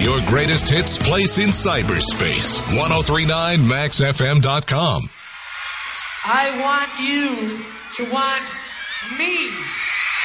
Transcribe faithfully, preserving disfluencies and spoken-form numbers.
Your greatest hits place in cyberspace. ten thirty-nine max f m dot com. I want you to want me.